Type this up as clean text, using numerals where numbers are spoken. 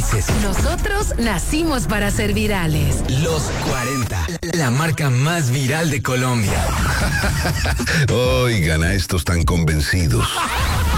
dices. Nosotros nacimos para ser virales. Los 40, la marca más viral de Colombia. Oigan a estos tan convencidos.